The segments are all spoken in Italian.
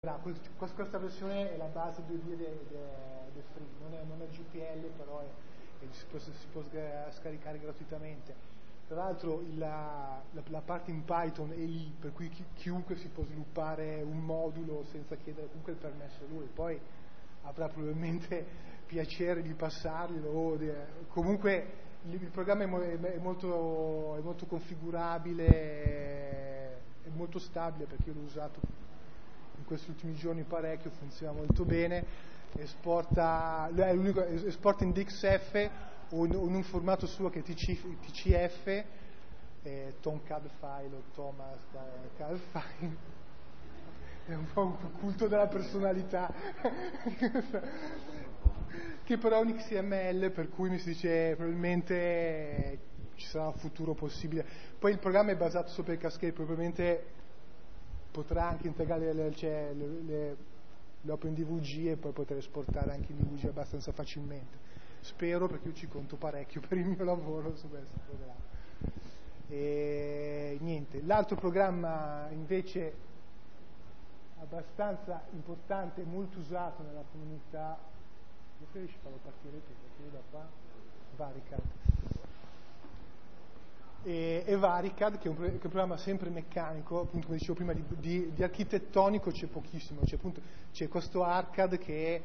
Questa versione è la base 2D del Free, non è GPL, però si può scaricare gratuitamente. Tra l'altro la parte in Python è lì, per cui chiunque si può sviluppare un modulo senza chiedere comunque il permesso a lui, poi avrà probabilmente piacere di passarglielo. Comunque il programma è molto configurabile, è molto stabile, perché io l'ho usato in questi ultimi giorni parecchio, funziona molto bene, esporta in DXF o in un formato suo che è TCF, Tomcad File o Thomas CAD File, è un po' un culto della personalità, che però è un XML, per cui mi si dice probabilmente ci sarà un futuro possibile. Poi il programma è basato sopra il Cascade, probabilmente potrà anche integrare le OpenDVG e poi poter esportare anche in DVG abbastanza facilmente. Spero, perché io ci conto parecchio per il mio lavoro su questo programma. E niente, l'altro programma invece abbastanza importante e molto usato nella comunità, riesci a farlo partire tu, perché io da qua, Varicad. E Varicad, che è un programma sempre meccanico, appunto come dicevo prima, di architettonico c'è pochissimo, c'è questo Arcad che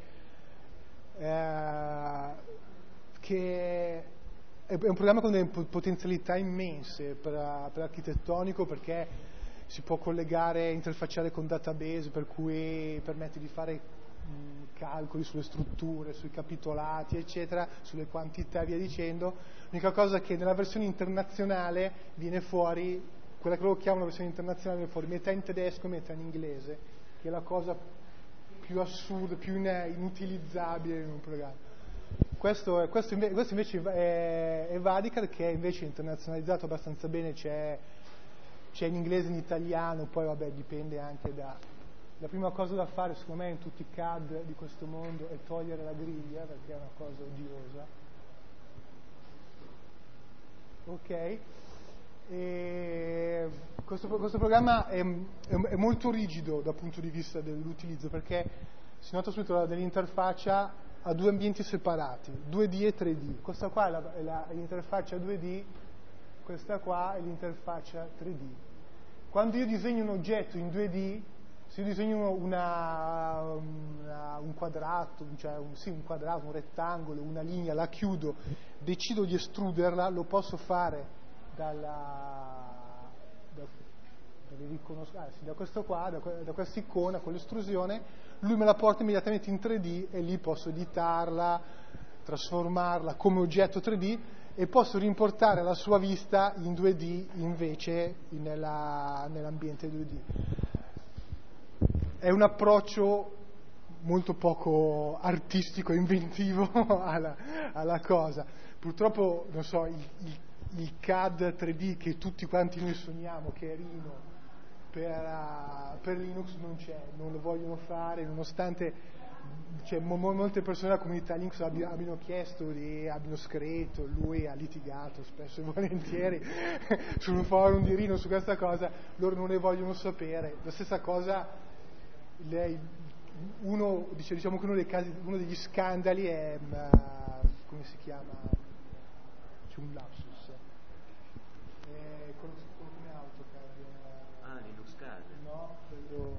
è un programma con delle potenzialità immense per architettonico, perché si può collegare, interfacciare con database, per cui permette di fare calcoli sulle strutture, sui capitolati, eccetera, sulle quantità e via dicendo. L'unica cosa è che nella versione internazionale viene fuori, quella che loro chiamano la versione internazionale, viene fuori metà in tedesco e metà in inglese, che è la cosa più assurda, più inutilizzabile in un programma. Questo invece è Varicad, che è invece internazionalizzato abbastanza bene, c'è in inglese e in italiano, poi vabbè dipende anche da... La prima cosa da fare, secondo me, in tutti i CAD di questo mondo è togliere la griglia, perché è una cosa odiosa. Ok? E questo programma è molto rigido dal punto di vista dell'utilizzo, perché si nota subito dell'interfaccia a due ambienti separati, 2D e 3D. Questa qua è l'interfaccia 2D, questa qua è l'interfaccia 3D. Quando io disegno un oggetto in 2D, se io disegno un quadrato, un quadrato, un rettangolo, una linea, la chiudo, decido di estruderla, lo posso fare da questo qua, da questa icona con l'estrusione, lui me la porta immediatamente in 3D e lì posso editarla, trasformarla come oggetto 3D e posso rimportare la sua vista in 2D invece nell'ambiente 2D. È un approccio molto poco artistico e inventivo alla cosa. Purtroppo, non so, il CAD 3D che tutti quanti noi sogniamo, che è Rhino, per Linux non c'è, non lo vogliono fare, nonostante molte persone della comunità Linux abbiano chiesto, abbiano scritto, lui ha litigato spesso e volentieri sul forum di Rhino su questa cosa, loro non ne vogliono sapere. La stessa cosa, diciamo che uno degli scandali è, come si chiama? C'è un lapsus. Quello come AutoCAD. Linux CAD. No, quello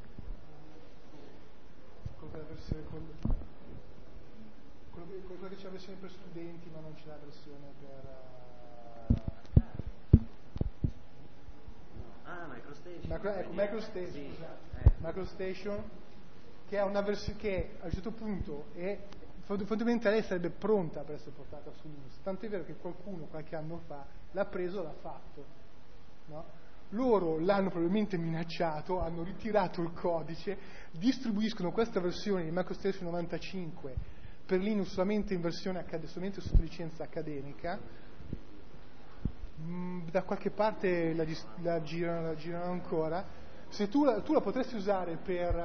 che c'è la versione per studenti, ma non c'è la versione per... MicroStation. Sì. MicroStation, che è una versione che a un certo punto fondamentalmente sarebbe pronta per essere portata su Linux. Tanto è vero che qualcuno qualche anno fa l'ha preso e l'ha fatto. No? Loro l'hanno probabilmente minacciato, hanno ritirato il codice, distribuiscono questa versione di MicroStation 95 per Linux solamente in versione solamente sotto licenza accademica. Da qualche parte la girano ancora. Se tu la potresti usare per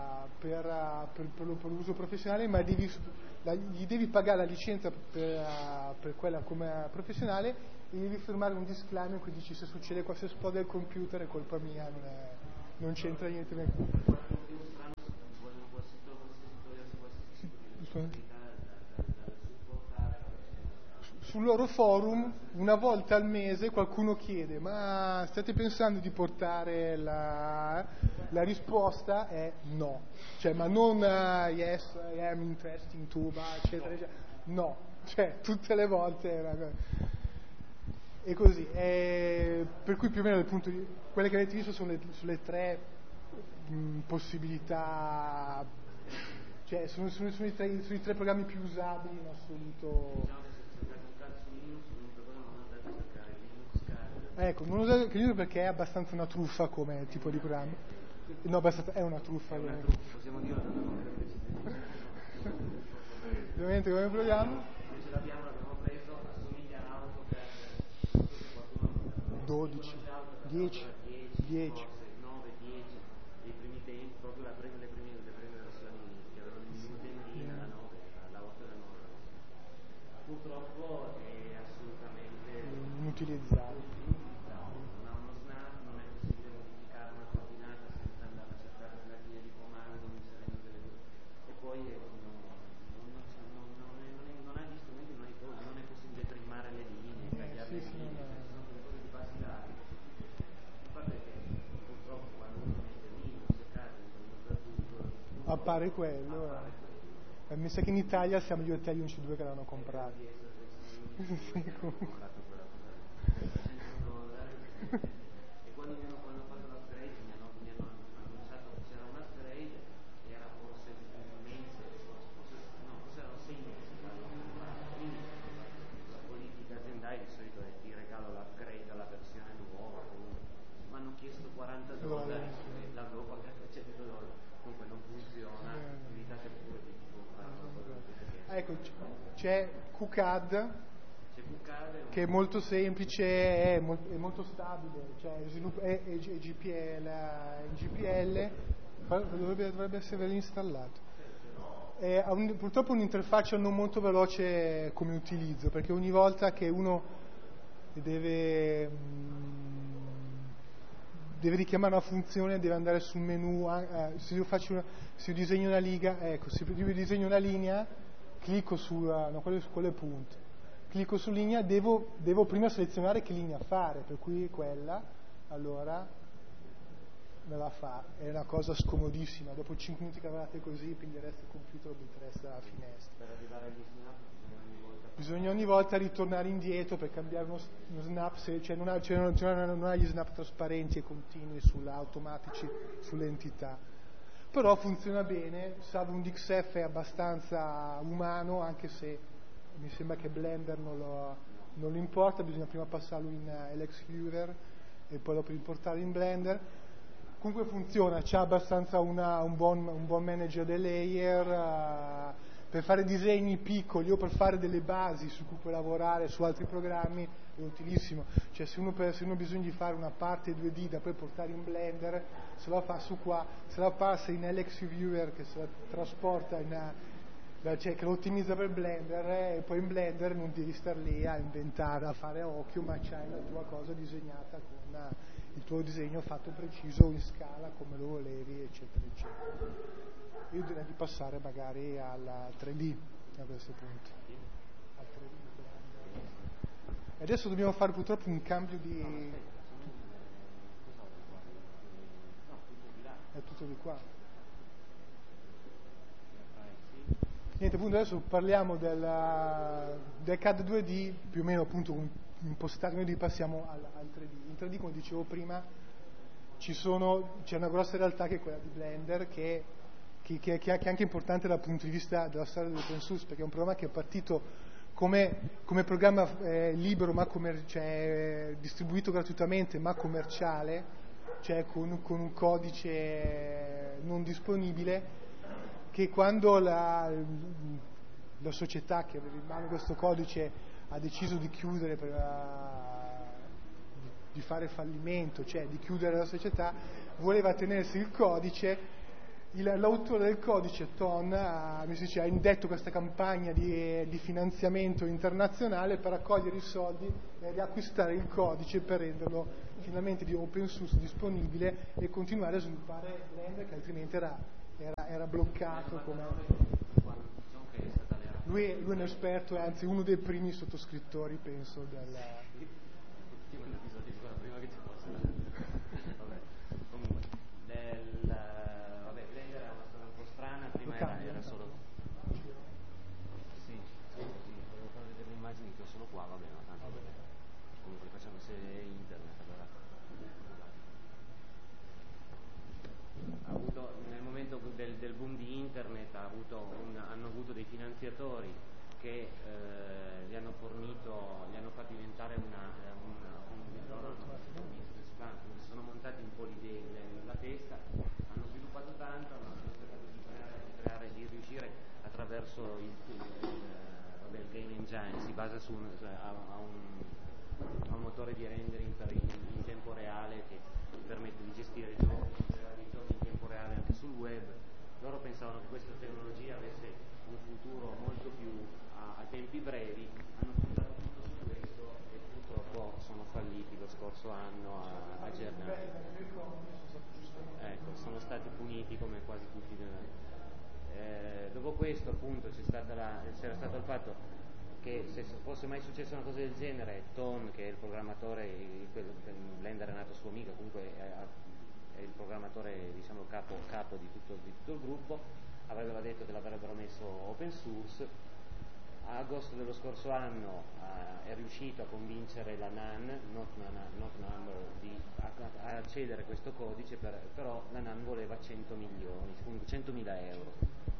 l'uso professionale, ma gli devi pagare la licenza per quella come professionale e devi firmare un disclaimer in cui dici: se esplode il computer è colpa mia, non c'entra niente. sul loro forum una volta al mese qualcuno chiede: ma state pensando di portare la risposta è no, cioè ma non yes I am interesting to, eccetera eccetera, no, cioè tutte le volte è una cosa. E così, per cui più o meno quelle che avete visto sono le tre possibilità, cioè sono i tre programmi più usabili in assoluto. Ecco, non usate Linux perché è abbastanza una truffa come tipo di programma. No, è una truffa. Possiamo dirlo da non ovviamente come programma? Ce l'abbiamo preso, assomiglia a AutoCAD 12, 10, 10. 9, 10 dei primi tempi, proprio le prime versioni che avevano il Nintendina, la 9, la 8 e la 9. Purtroppo è assolutamente inutilizzabile. Non ha uno snap, non è possibile modificare una coordinata senza andare a cercare una linea di comando inserendo delle due. E poi non ha gli strumenti, non è possibile trimare le linee, tagliare le linee, sono delle cose di basilari. A parte che purtroppo quando uno mette Linux e cade dappertutto appare quello. Mi sa che in Italia siamo gli Hotel 2 che l'hanno comprato. Sì, comunque. E quando hanno fatto l'upgrade mi hanno annunciato che c'era un upgrade, era forse un mese, forse erano 6 mesi che l'hanno comprato. Quindi la politica aziendale di solito è ti regalo l'upgrade alla versione nuova. Mi hanno chiesto $40 e l'avevo pagato $100. Comunque non funziona, evitate pure di comprarlo. Ecco, c'è QCAD, che è molto semplice, è molto stabile, cioè è GPL, dovrebbe essere installato. Ha purtroppo un'interfaccia non molto veloce come utilizzo, perché ogni volta che uno deve richiamare una funzione deve andare sul menu. Se io disegno una riga, ecco, se io disegno una linea, clicco quello è punto. Clicco su linea, devo prima selezionare che linea fare, per cui quella, allora me la fa. È una cosa scomodissima. Dopo 5 minuti che lavorate così, pigliereste il computer e lo buttereste dalla finestra. Per arrivare agli snap bisogna ogni volta ritornare indietro per cambiare uno snap, non ha gli snap trasparenti e continui automatici sulle entità. Però funziona bene, salvo un DXF è abbastanza umano, anche se mi sembra che Blender non lo importa, bisogna prima passarlo in LX Viewer e poi dopo importarlo in Blender. Comunque funziona, c'ha abbastanza un buon manager dei layer, per fare disegni piccoli o per fare delle basi su cui puoi lavorare su altri programmi è utilissimo. Cioè se uno ha bisogno di fare una parte 2D da poi portare in Blender, se la fa su qua, se la passa in LX Viewer che se la trasporta cioè che lo ottimizza per Blender, e poi in Blender non devi star lì a inventare, a fare a occhio, ma c'hai la tua cosa disegnata con il tuo disegno fatto preciso in scala come lo volevi, eccetera eccetera. Io direi di passare magari alla 3D a questo punto. Al 3D. E adesso dobbiamo fare purtroppo un cambio di... È tutto di qua. Niente, appunto adesso parliamo del CAD 2D, più o meno appunto impostato, noi passiamo al 3D. In 3D, come dicevo prima, c'è una grossa realtà che è quella di Blender, che è anche importante dal punto di vista della storia dell'open source, perché è un programma che è partito come programma libero, ma distribuito gratuitamente, ma commerciale, cioè con un codice non disponibile, che quando la società che aveva in mano questo codice ha deciso di chiudere, di fare fallimento, cioè di chiudere la società, voleva tenersi il codice. L'autore del codice, Ton, ha indetto questa campagna di finanziamento internazionale per raccogliere i soldi e riacquistare il codice per renderlo finalmente di open source disponibile e continuare a sviluppare Blender, che altrimenti era bloccato. Diciamo che è stata l'era lui è un esperto, è anzi uno dei primi sottoscrittori, penso, del... Prima che ci possa vabbè, comunque Blender è una storia un po' strana, prima era solo sì, volevo far vedere le immagini che ho solo qua, vabbè, ma tanto comunque facciamo se internet allora. Ha avuto, nel momento del boom di internet hanno avuto dei finanziatori che gli hanno fatto diventare si sono montati un po' l'idea nella testa, hanno sviluppato tanto, hanno cercato di riuscire attraverso il game engine, si basa su ha un motore di rendering in tempo reale che permette di gestire i giochi in tempo reale anche sul web. Loro pensavano che questa tecnologia avesse un futuro molto più a tempi brevi, hanno puntato tutto su questo e purtroppo sono falliti lo scorso anno a gennaio. Ecco, sono stati puniti come quasi tutti. Dopo questo appunto c'era stato il fatto che se fosse mai successa una cosa del genere, Tom, che è il programmatore, Blender è nato suo amico, comunque è il programmatore, diciamo, capo di tutto il gruppo, aveva detto che l'avrebbero messo open source. A agosto dello scorso anno è riuscito a convincere la NAN, Not Number, a cedere questo codice, però la NAN voleva 100 milioni, comunque 100.000 euro.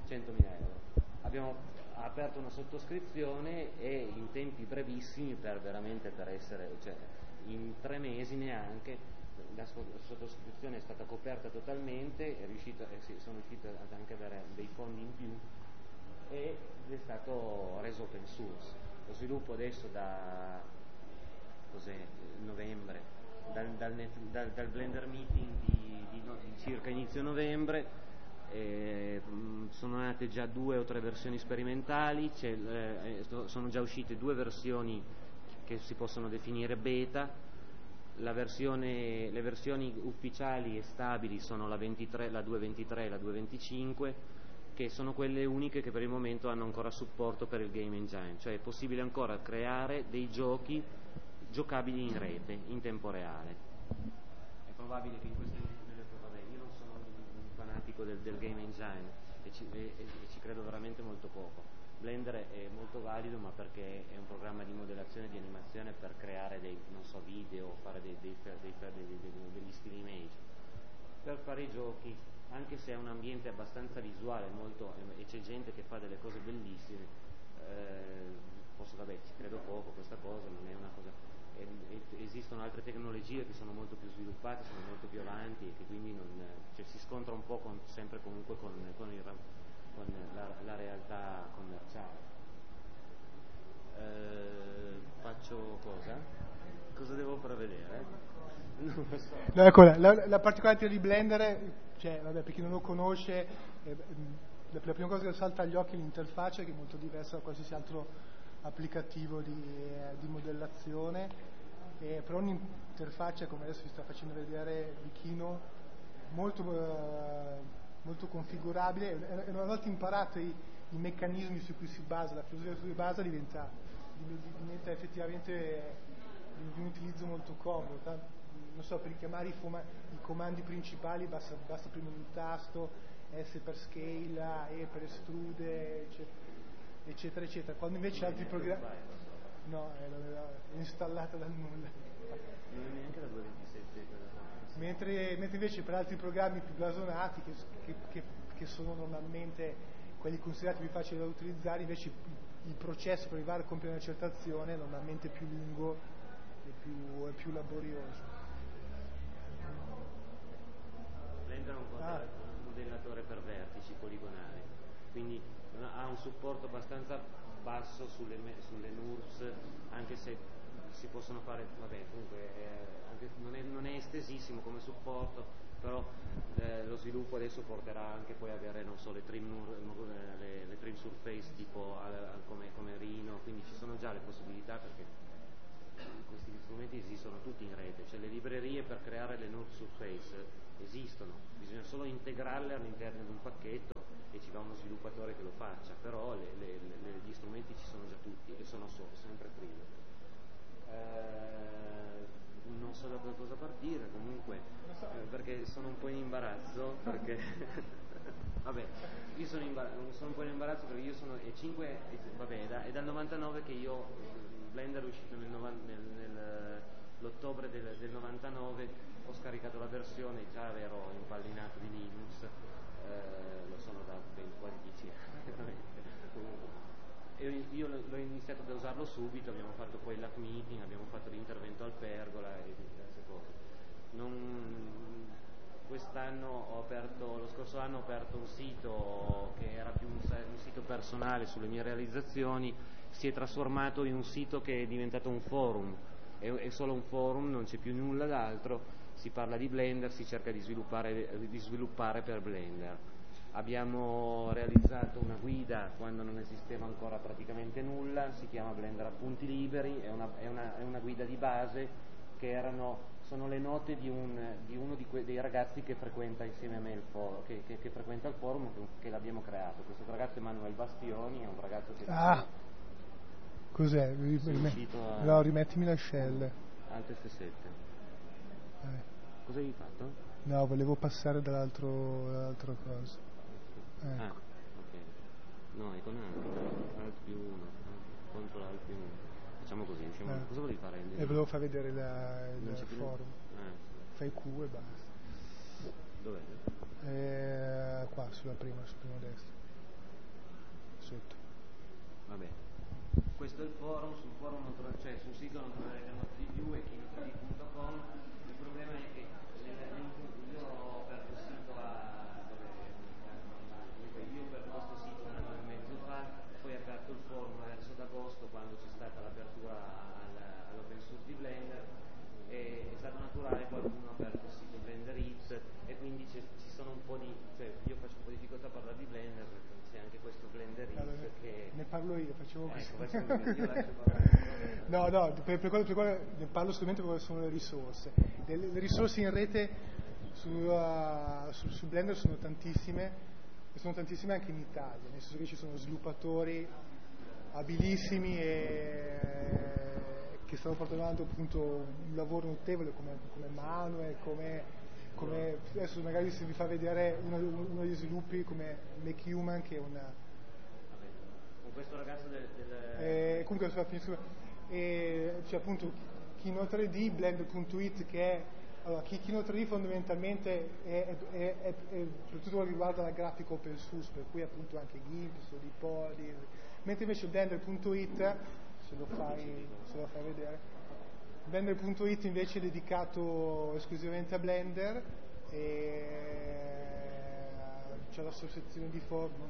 Abbiamo aperto una sottoscrizione e in tempi brevissimi, per essere, cioè in 3 mesi neanche, la sottoscrizione è stata coperta totalmente, sono riuscito ad anche avere dei fondi in più ed è stato reso open source. Lo sviluppo adesso da novembre, dal Blender Meeting di circa inizio novembre, sono nate già 2 o 3 versioni sperimentali, sono già uscite 2 versioni che si possono definire beta. Le versioni ufficiali e stabili sono la 2.23 e la 2.25, che sono quelle uniche che per il momento hanno ancora supporto per il game engine, cioè è possibile ancora creare dei giochi giocabili in rete, in tempo reale. È probabile che in questo io non sono un fanatico del game engine e ci credo veramente molto poco. Blender è molto valido, ma perché è un programma di modellazione e di animazione per creare video, fare degli still image. Per fare i giochi, anche se è un ambiente abbastanza visuale e c'è gente che fa delle cose bellissime, ci credo poco, questa cosa non è una cosa. Esistono altre tecnologie che sono molto più sviluppate, sono molto più avanti e che quindi si scontra un po' sempre comunque con la realtà commerciale. Faccio cosa? Cosa devo prevedere? Non lo so. No, ecco, la particolarità di Blender, per chi non lo conosce, la prima cosa che salta agli occhi è l'interfaccia, che è molto diversa da qualsiasi altro applicativo di modellazione, però un'interfaccia, come adesso vi sta facendo vedere Vichino, molto configurabile, e una volta imparati i meccanismi su cui si basa, la filosofia su cui si basa, diventa effettivamente di un utilizzo molto comodo. Non so, per richiamare i comandi principali basta premere un tasto, S per scale, E per extrude, eccetera eccetera, quando invece altri programmi è installata dal nulla, non è neanche la 227 mentre invece per altri programmi più blasonati che sono normalmente quelli considerati più facili da utilizzare, invece il processo per arrivare a compiere una certa azione è normalmente più lungo e più laborioso. Blender è un modellatore per vertici poligonali, quindi ha un supporto abbastanza basso sulle NURBS, anche se si possono fare, non è estesissimo come supporto, però lo sviluppo adesso porterà anche poi a avere, non so, le trim surface tipo come Rhino, quindi ci sono già le possibilità, perché questi strumenti esistono tutti in rete, cioè le librerie per creare le node surface esistono, bisogna solo integrarle all'interno di un pacchetto e ci va uno sviluppatore che lo faccia, però gli strumenti ci sono già tutti e sono sempre free. Non so da cosa partire comunque, perché sono un po' in imbarazzo, perché vabbè, io sono un po' in imbarazzo perché io sono è dal 99 che Blender è uscito nell'ottobre del 99, ho scaricato la versione, già ero impallinato di Linux, lo sono da quasi 10 anni e io l'ho iniziato ad usarlo subito, abbiamo fatto poi l'hack meeting, abbiamo fatto l'intervento al Pergola e diverse cose. Lo scorso anno ho aperto un sito che era più un sito personale sulle mie realizzazioni, si è trasformato in un sito che è diventato un forum, è solo un forum, non c'è più nulla d'altro, si parla di Blender, si cerca di sviluppare per Blender. Abbiamo realizzato una guida quando non esisteva ancora praticamente nulla, si chiama Blender Appunti Liberi, è una guida di base che sono le note di uno dei ragazzi che frequenta insieme a me il forum, che frequenta il forum, che l'abbiamo creato. Questo ragazzo è Emanuele Bastioni, è un ragazzo che cos'è? No, rimettimi la shell. Alt F7. Cosa hai fatto? No, volevo passare dall'altra cosa. Ah, ok. No, è con Alt più 1, contro Alt più 1. Facciamo così, cosa volevi fare? E volevo far vedere il forum. Fai Q e basta. Dov'è? Qua, sul primo destro. Sotto. Vabbè. Questo è il forum, sul sito non troverete molto di più, è kino3d.com. Il problema è che io ho aperto il sito io per il nostro sito un anno e mezzo fa, poi ho aperto il forum verso d'agosto quando c'è stata l'apertura all'open source di Blender, e è stato naturale, qualcuno ha aperto il sito Blender Hits e quindi ci sono un po' io faccio un po' di difficoltà a parlare di Blender perché c'è anche questo Blender Hits allora, che ne parlo io, facevo così. Io lascio parlare. No, per quello ne parlo solamente perché sono le risorse. Le risorse in rete su Blender sono tantissime, e sono tantissime anche in Italia, nel senso che ci sono sviluppatori abilissimi che stanno portando avanti appunto un lavoro notevole come Manuel, come adesso magari se vi fa vedere uno degli sviluppi come Make Human, che è una... Con questo ragazzo comunque c'è appunto Kino3D, Blender.it, che è... Allora, Kino3D fondamentalmente è per tutto quello che riguarda la grafica open source, per cui appunto anche GIMP, Solidpoly, mentre invece Blender.it, se lo fai vedere, Blender.it invece è dedicato esclusivamente a Blender, e c'è la sua sezione di forum, non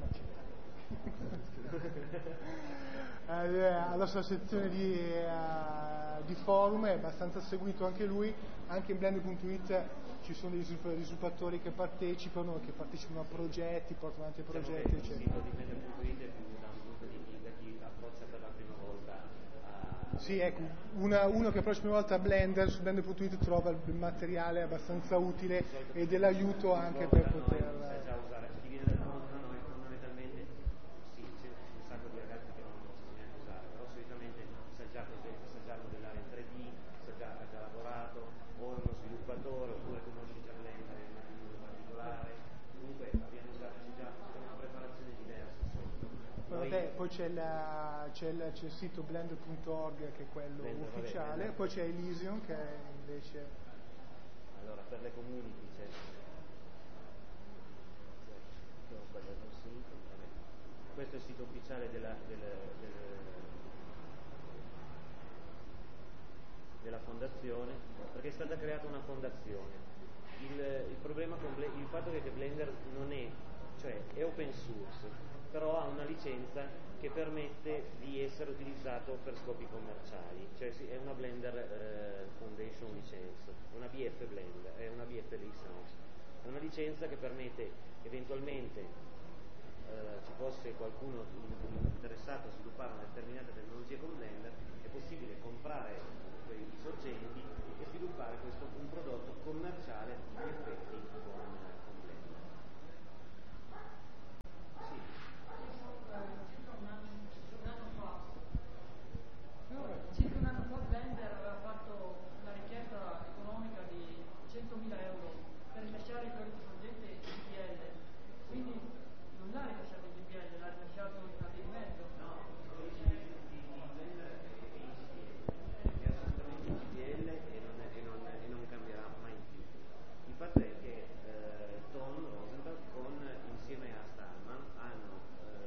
alla sua sezione di forum, è abbastanza seguito anche lui. Anche in Blender.it ci sono degli sviluppatori che partecipano a progetti, portano avanti progetti, eccetera. Il sito di Blender.it è più da un punto di vista chi approccia per la prima volta a... Sì, ecco, uno che approccia la prima volta a Blender, su Blender.it trova il materiale abbastanza utile e dell'aiuto anche per poter... Sa già usare, chi viene dal mondo da noi fondamentalmente, sì, c'è un sacco di ragazzi che non sa neanche usare, però solitamente sa già modellare in 3D, ha già lavorato, o è uno sviluppatore, oppure conosce già Blender in modo particolare, comunque abbiamo già una preparazione diversa sotto. Poi c'è il sito blender.org, che è quello ufficiale, poi c'è Elysium, che è invece... Allora, per le community c'è... ho sbagliato il sito, questo è il sito ufficiale della fondazione, perché è stata creata una fondazione. Il problema il fatto è che Blender non è open source, però ha una licenza che permette di essere utilizzato per scopi commerciali, cioè è una Blender Foundation license, una BF Blender, è una BF license, è una licenza che permette eventualmente, ci fosse qualcuno interessato a sviluppare una determinata tecnologia con Blender, è possibile comprare quei sorgenti e sviluppare un prodotto commerciale di effetti con Blender. Sì. Circa un anno fa Blender aveva fatto una richiesta economica di 100.000 euro per rilasciare questo progetto in GPL, quindi non l'ha rilasciato in GPL, l'ha rilasciato in una via di mezzo. No, di Blender è in GPL, è assolutamente in GPL e non cambierà mai più. Il fatto è che Tom Rosenthal insieme a Stallman hanno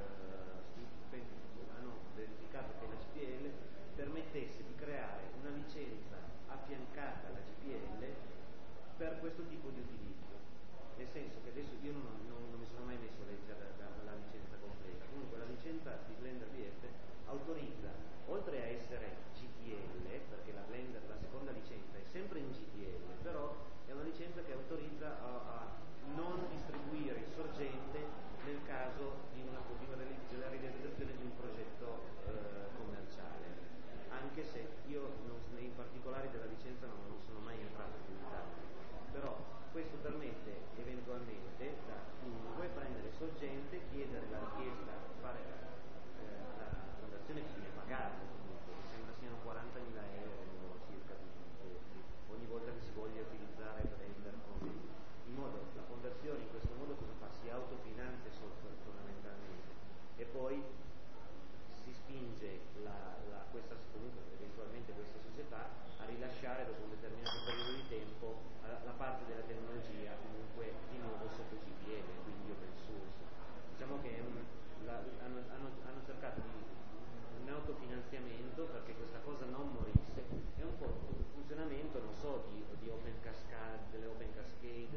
verificato che la GPL permettesse di creare una licenza affiancata alla GPL per questo tipo di utilizzo, nel senso che adesso io non mi sono mai messo a leggere la licenza completa. Comunque la licenza di Blender BF autorizza, oltre a essere GPL, perché la seconda licenza è sempre in GPL, però è una licenza che autorizza a non distribuire il sorgente nel caso della realizzazione di un progetto commerciale, anche se io nei particolari della licenza non sono mai entrato in dettaglio. Però questo permette eventualmente da chiunque prendere il sorgente, chiedere la richiesta, fare la fondazione che viene pagata, comunque, mi sembra siano 40.000 euro circa ogni volta che si voglia utilizzare Blender la fondazione in questo modo cosa fa? Si autofinanzia fondamentalmente e poi si spinge comunque eventualmente questa società a rilasciare dopo un determinato periodo di tempo la parte della tecnologia comunque di nuovo sotto GPL, quindi open source. Diciamo che hanno cercato un autofinanziamento perché questa cosa non morisse. È un po' un funzionamento, non so, di Open Cascade, delle Open Cascade,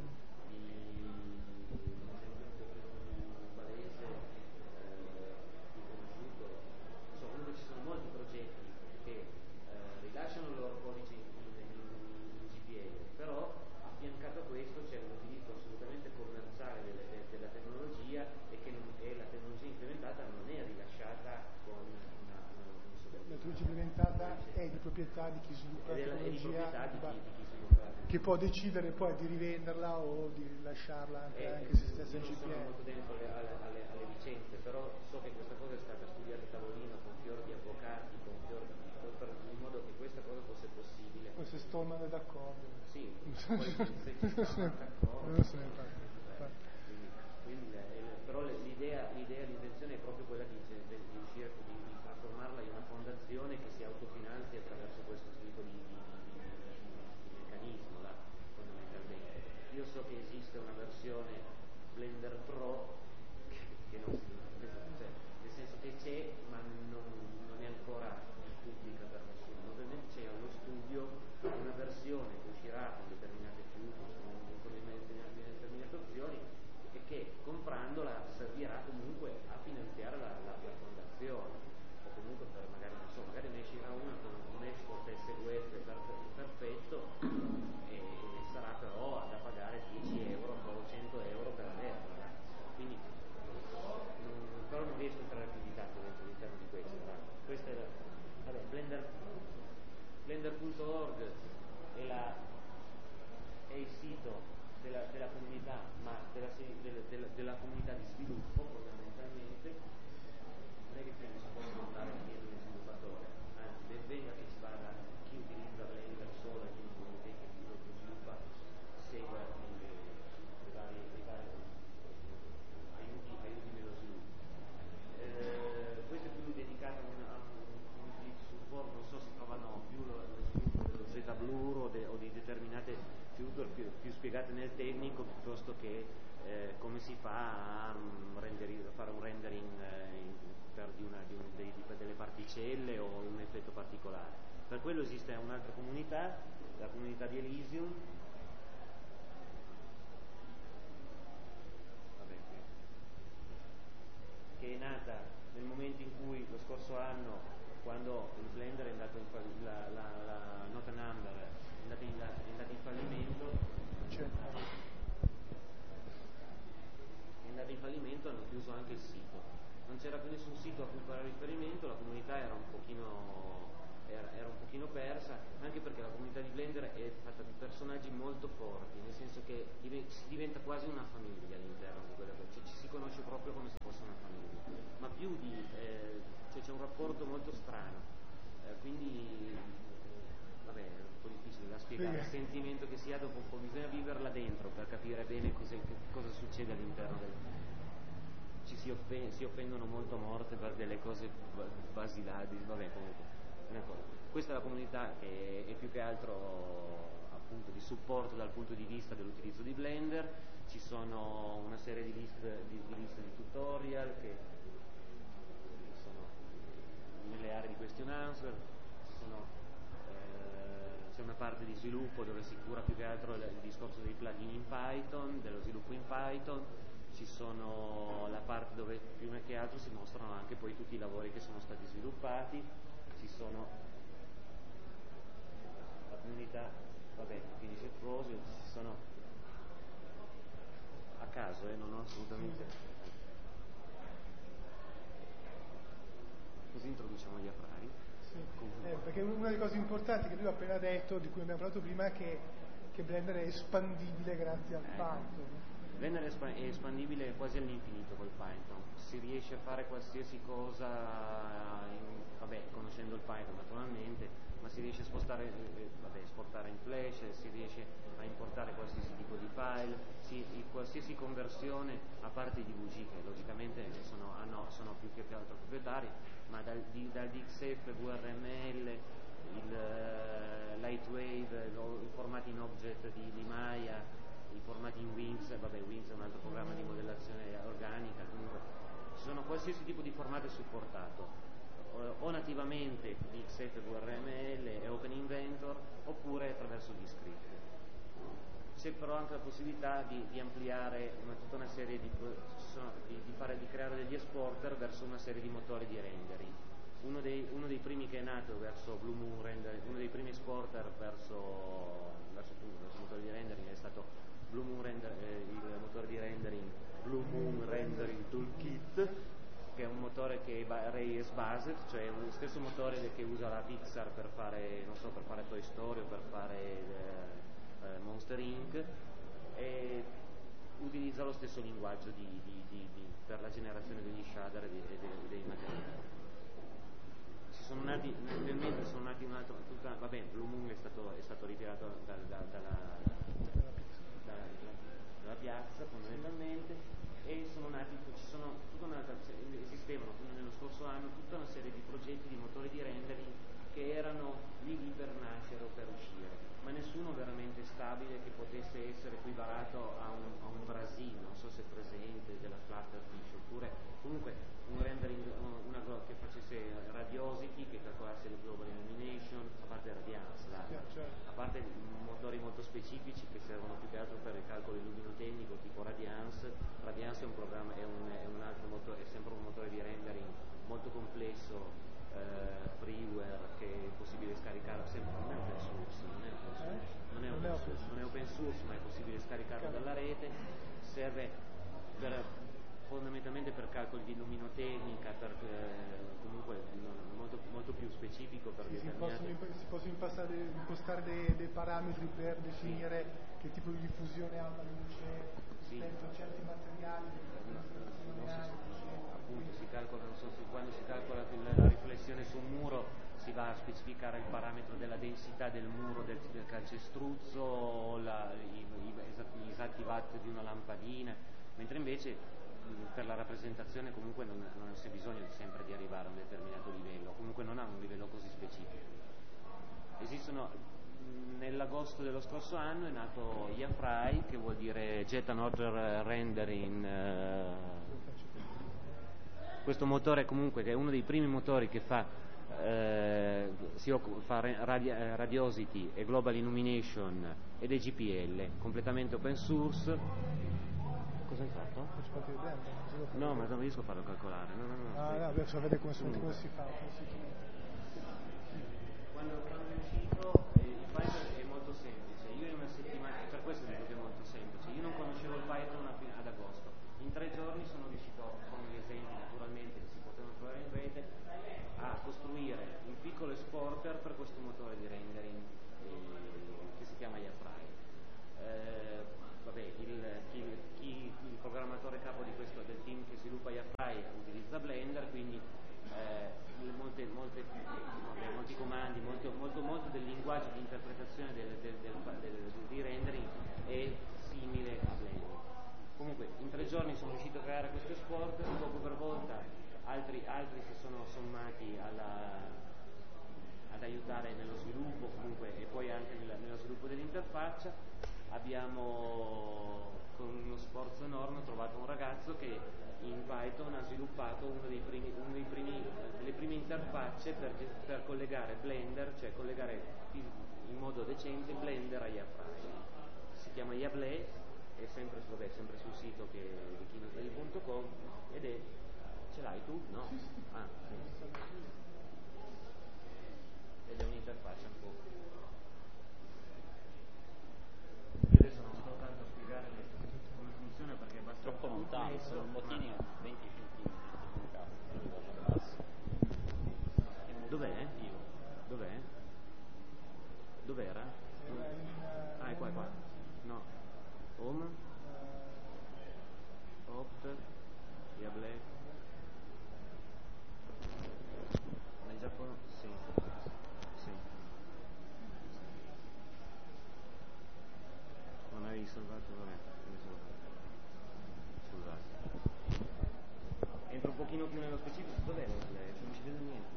un esempio un po' più palese, più conosciuto. Non so, comunque ci sono molti progetti che rilasciano il loro codice in GPL, però affiancato a questo c'è un utilizzo assolutamente commerciale della tecnologia e la tecnologia implementata non è rilasciata con una la tecnologia implementata è di proprietà di chi sviluppa la tecnologia, di chi sviluppa, che può decidere poi di rivenderla o di lasciarla anche se stessa in io non sono molto GPL. dentro alle licenze, però so che questa cosa è stata studiata a tavolino con fior di avvocati, in modo che questa cosa fosse possibile. Poi se Stallman è d'accordo. Sì, poi se ci sta d'accordo. Non se ne parla. Però l'intenzione è proprio quella di riuscire di trasformarla in una fondazione che si autofinanzi attraverso questo tipo di meccanismo là, fondamentalmente. Io so che esiste una versione Blender Pro che non si, cioè, nel senso che c'è ma non è ancora pubblica per nessuno. Ovviamente c'è allo studio una versione che uscirà con determinate features, con determinate opzioni e che comprandola servirà comunque a finanziare la fondazione o comunque per magari ne uscirà una con un export SVF perfetto e sarà però da pagare 10 euro o 100 euro per averla, quindi però non riesco a entrare più di tanto all'interno di questo. Questa è Blender.org è il sito della comunità, ma della comunità di sviluppo fondamentalmente. Non è che qui non si possono andare dietro di sviluppatore, anzi ben venga che ci vada chi utilizza Blender solo e chi lo sviluppa segua i vari aiuti nello sviluppo. Questo è più dedicato a un utilizzo support, non so se trovano più lo sviluppo dello ZBlur o di determinate feature più spiegate nel tecnico piuttosto che come si fa a fare un rendering delle particelle o un effetto particolare. Per quello esiste un'altra comunità, la comunità di Elysium, che è nata nel momento in cui lo scorso anno, quando il Blender è andato la Nota Number è andata in fallimento, hanno chiuso anche il sito. non c'era più nessun sito a cui fare riferimento, la comunità era un pochino persa, anche perché la comunità di Blender è fatta di personaggi molto forti, nel senso che si diventa quasi una famiglia all'interno di quella cosa, cioè ci si conosce proprio come se fosse una famiglia, ma più di cioè c'è un rapporto molto strano, quindi vabbè è un po' difficile da spiegare, il sentimento che si ha dopo un po', bisogna viverla dentro per capire bene cosa succede all'interno del... si offendono molto a morte per delle cose basilari, vabbè comunque una cosa. Questa è la comunità che è più che altro appunto di supporto dal punto di vista dell'utilizzo di Blender, ci sono una serie di liste di tutorial che sono nelle aree di question answer, c'è una parte di sviluppo dove si cura più che altro il discorso dei plugin in Python, dello sviluppo in Python, ci sono la parte dove prima che altro si mostrano anche poi tutti i lavori che sono stati sviluppati, ci sono la comunità, vabbè, finisce il project, ci sono a caso, non ho assolutamente. Così introduciamo gli affari. Sì. Perché una delle cose importanti che lui ha appena detto, di cui abbiamo parlato prima, è che Blender è espandibile grazie al Python. Blender è espandibile quasi all'infinito col Python, si riesce a fare qualsiasi cosa, conoscendo il Python naturalmente, ma si riesce a esportare in Flash, si riesce a importare qualsiasi tipo di file, qualsiasi conversione, a parte i DVG che logicamente sono più che altro proprietari, ma dal DXF, VRML, Lightwave, i formati in object di Maya, i formati in Wings, Wings è un altro programma di modellazione organica, comunque ci sono qualsiasi tipo di formato supportato, o nativamente di XF, VRML e Open Inventor, oppure attraverso gli script. C'è però anche la possibilità di ampliare tutta una serie di creare degli exporter verso una serie di motori di rendering. Uno dei primi che è nato verso Blue Moon Rendering, uno dei primi exporter verso motori di rendering è stato il motore di rendering Blue Moon Rendering Toolkit, che è un motore che è Reyes based, cioè lo stesso motore che usa la Pixar per fare Toy Story o per fare Monster Inc. E utilizza lo stesso linguaggio per la generazione degli shader e dei materiali. Nel sono nati Blue Moon è stato ritirato dalla piazza fondamentalmente, e esistevano nello scorso anno tutta una serie di progetti di motori di rendering che erano lì per nascere o per uscire, ma nessuno veramente stabile che potesse essere equiparato a un Brasil, non so se è presente, della Flutterfish, oppure comunque un rendering che facesse Radiosity, che calcolasse le global illumination, a parte Radiance, a parte motori molto specifici che servono più che altro per il calcolo illumino-tecnico, tipo Radiance. Radiance è un programma, è un altro motore, è sempre un motore di rendering molto complesso, freeware, che è possibile scaricare sempre, non è open source, ma è possibile scaricarlo dalla rete, serve fondamentalmente per calcoli di illuminotecnica, comunque molto, molto più specifico per determinati. Si possono impostare dei parametri per definire che tipo di diffusione ha la luce rispetto a certi materiali. Appunto si calcola, quando si calcola la riflessione su un muro si va a specificare il parametro della densità del muro del calcestruzzo, o gli esatti watt di una lampadina, mentre invece per la rappresentazione comunque non c'è bisogno sempre di arrivare a un determinato livello, comunque non ha un livello così specifico. Nell'agosto dello scorso anno è nato YAFRAI, che vuol dire Jet Another Rendering, questo motore comunque che è uno dei primi motori che fa Radiosity e Global Illumination ed è GPL, completamente open source. Cosa hai fatto? No, ma non riesco a farlo calcolare. Adesso vedere come si fa. Quando è uscito il Python è molto semplice. Io in una settimana, per questo dico che è molto semplice, io non conoscevo il Python ad agosto. In 3 giorni sono riuscito, con gli esempi naturalmente supporter per questo motore di rendering che si chiama Yafrai. Il programmatore capo del team che sviluppa Yafrai utilizza Blender, quindi molti comandi, molto del linguaggio di interpretazione di rendering è simile a Blender. Comunque in 3 giorni sono riuscito a creare questo export, poco per volta altri si sono sommati ad aiutare nello sviluppo comunque, e poi anche nello sviluppo dell'interfaccia. Abbiamo con uno sforzo enorme trovato un ragazzo che in Python ha sviluppato delle prime interfacce per collegare Blender, cioè collegare in modo decente Blender a Yafrai. Si chiama Yable, è sempre sul sito di kinoslay.com ed è... Ce l'hai tu? No? Ah, sì. Ed è un'interfaccia un po'. Io adesso non sto tanto a spiegare come funziona perché basta troppo lontano, sono un bottini a 20 cm. Dov'è? Dov'è? Dov'era? Ah, è qua. No. Home? Opt? Yable? Nel Giappone? Sì. Non avevi salvato? Vabbè. Scusate. Entro un pochino più nello specifico. Dov'è Yable? Non ci vedo niente.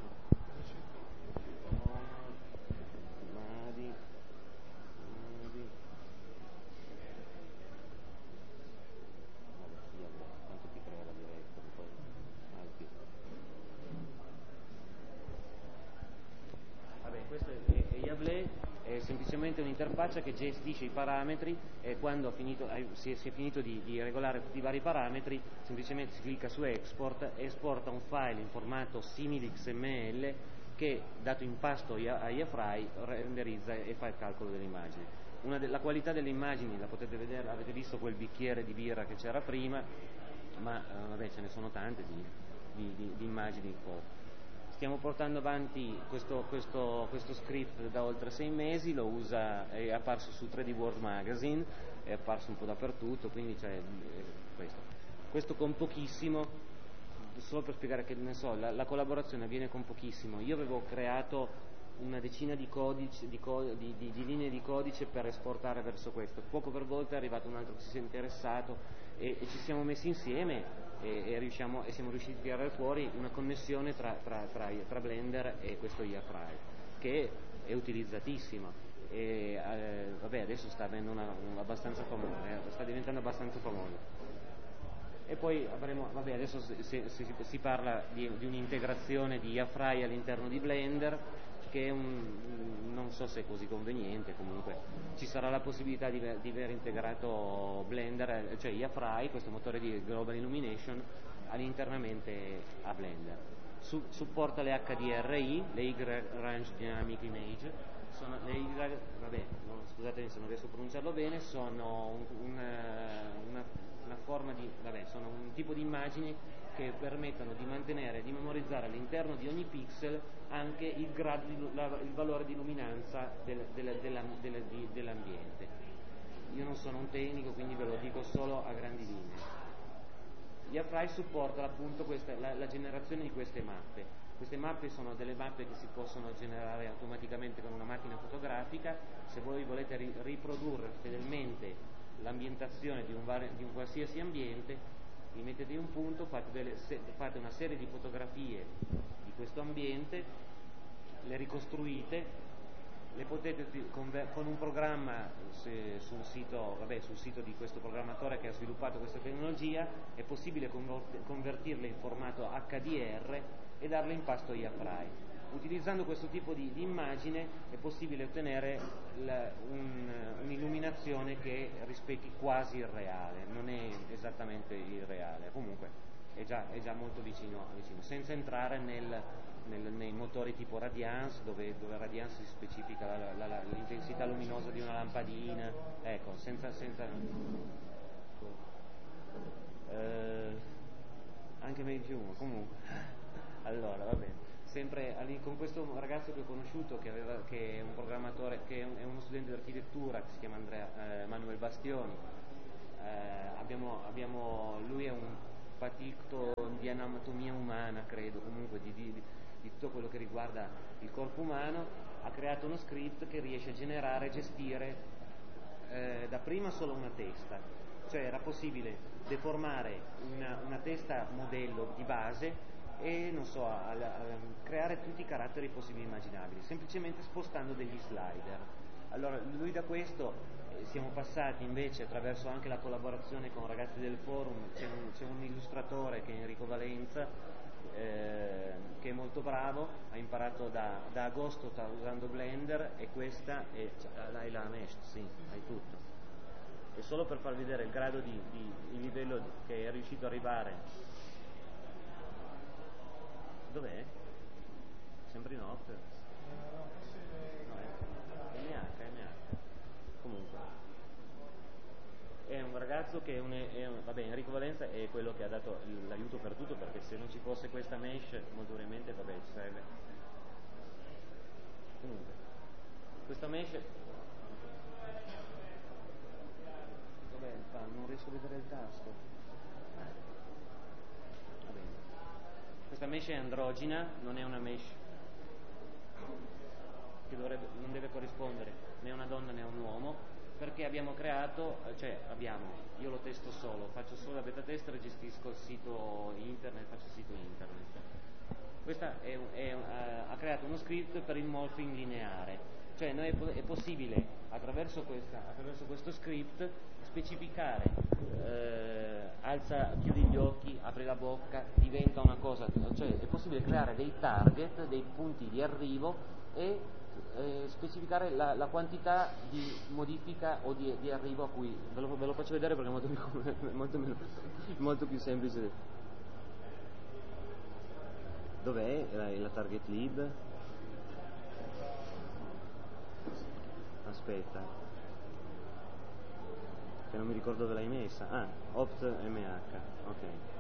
Madi. Quanto ti crea la diretta? Poi alti. Vabbè, questo è Yable, è semplicemente un'interfaccia che gestisce i parametri e quando si è finito di regolare tutti i vari parametri, semplicemente si clicca su Export, esporta un file in formato simile XML che, dato in pasto a Yafrai, renderizza e fa il calcolo delle immagini. La qualità delle immagini la potete vedere, avete visto quel bicchiere di birra che c'era prima, ma vabbè, ce ne sono tante di immagini in foto. Stiamo portando avanti questo script da oltre 6 mesi, lo usa, è apparso su 3D World Magazine, è apparso un po' dappertutto, quindi c'è questo con pochissimo, solo per spiegare che ne so, la collaborazione avviene con pochissimo. Io avevo creato una decina di linee di codice per esportare verso questo, poco per volta è arrivato un altro che si è interessato e ci siamo messi insieme e siamo riusciti a tirare fuori una connessione tra Blender e questo Yafrai che è utilizzatissimo e vabbè, adesso sta diventando abbastanza famoso. E poi adesso si parla di un'integrazione di Yafrai all'interno di Blender, che non so se è così conveniente, comunque ci sarà la possibilità di aver integrato Blender, cioè Yafrai, questo motore di Global Illumination, all'internamente a Blender. Supporta le HDRI, le High-Range Dynamic Image, scusatemi se non riesco a pronunciarlo bene, sono sono un tipo di immagini che permettono di mantenere e di memorizzare all'interno di ogni pixel anche il valore di luminanza dell'ambiente. Io non sono un tecnico, quindi ve lo dico solo a grandi linee. Yafrai supporta appunto la generazione di queste mappe. Queste mappe sono delle mappe che si possono generare automaticamente con una macchina fotografica. Se voi volete riprodurre fedelmente l'ambientazione di un qualsiasi ambiente, vi mettete in un punto, fate una serie di fotografie di questo ambiente, le ricostruite, le potete con un programma sul sito di questo programmatore che ha sviluppato questa tecnologia è possibile convertirle in formato HDR e darle in pasto Yafrai. Utilizzando questo tipo di immagine è possibile ottenere un'illuminazione che rispecchi quasi il reale, non è esattamente il reale, comunque è già molto vicino, senza entrare nei motori tipo Radiance, dove Radiance si specifica l'intensità luminosa di una lampadina, ecco, senza anche meglio più uno, comunque. Allora, va bene. sempre con questo ragazzo che ho conosciuto che è un programmatore, che è uno studente di architettura, che si chiama Manuel Bastioni. Lui è un patito di anatomia umana, credo, comunque di tutto quello che riguarda il corpo umano. Ha creato uno script che riesce a generare e gestire dapprima solo una testa, cioè era possibile deformare una testa modello di base e non so, creare tutti i caratteri possibili e immaginabili, semplicemente spostando degli slider. Allora lui da questo siamo passati invece attraverso anche la collaborazione con ragazzi del forum, c'è un illustratore che è Enrico Valenza, che è molto bravo, ha imparato da agosto, sta usando Blender, e questa hai la mesh, sì, hai tutto. E solo per far vedere il grado di livello che è riuscito ad arrivare. Dov'è? Sempre in off? No, forse No, MH. Comunque è un ragazzo che vabbè, Enrico Valenza è quello che ha dato l'aiuto per tutto, perché se non ci fosse questa mesh molto probabilmente ci sarebbe. Comunque questa mesh, dov'è il non riesco a vedere il tasto. Va bene. Questa mesh è androgina, non è una mesh che non deve corrispondere né a una donna né a un uomo, perché abbiamo creato, io lo testo solo, faccio solo la beta tester e gestisco il sito internet, faccio il sito internet. Questa ha creato uno script per il morphing lineare, cioè è possibile attraverso questo script specificare, chiudi gli occhi, apri la bocca, diventa una cosa, cioè è possibile creare dei target, dei punti di arrivo e specificare la quantità di modifica o di arrivo a cui ve lo faccio vedere perché è molto più semplice. Dov'è la target lib? Aspetta, che non mi ricordo dove l'hai messa. Opt MH, ok.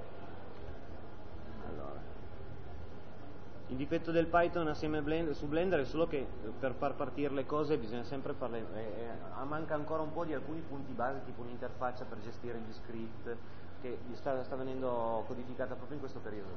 Allora, il difetto del Python assieme su Blender è solo che per far partire le cose bisogna sempre farle, manca ancora un po' di alcuni punti base, tipo un'interfaccia per gestire gli script, che sta venendo codificata proprio in questo periodo.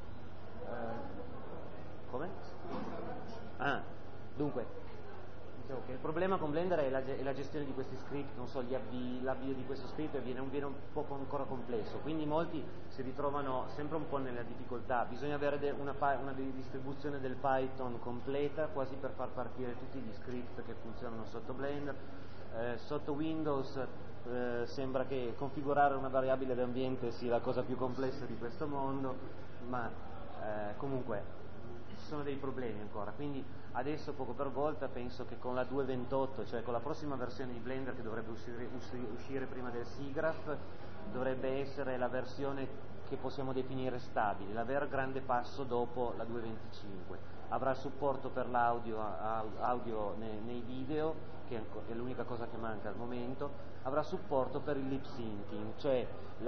Come? Dunque, dicevo che il problema con Blender è la gestione di questi script, non so, l'avvio di questo script viene un po' ancora complesso, quindi molti si ritrovano sempre un po' nella difficoltà. Bisogna avere una distribuzione del Python completa, quasi per far partire tutti gli script che funzionano sotto Blender. Sotto Windows sembra che configurare una variabile d'ambiente sia la cosa più complessa di questo mondo, ma comunque ci sono dei problemi ancora, quindi adesso poco per volta penso che con la 2.28, cioè con la prossima versione di Blender che dovrebbe uscire prima del SIGGRAPH, dovrebbe essere la versione che possiamo definire stabile, la vera grande passo dopo la 2.25. Avrà supporto per l'audio nei video, che è l'unica cosa che manca al momento, avrà supporto per il lip syncing, cioè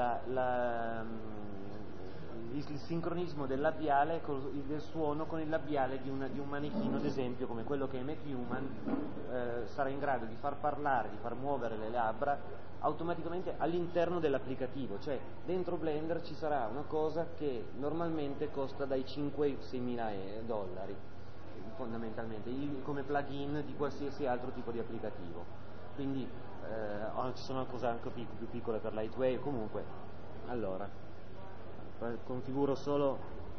il sincronismo del labiale, del suono con il labiale di un manichino, ad esempio come quello che è MacHuman, sarà in grado di far parlare, di far muovere le labbra automaticamente all'interno dell'applicativo, cioè dentro Blender ci sarà una cosa che normalmente costa dai 5 ai 6.000 dollari fondamentalmente, come plugin di qualsiasi altro tipo di applicativo. Quindi ci sono cose anche più piccole per Lightwave. Comunque, allora configuro solo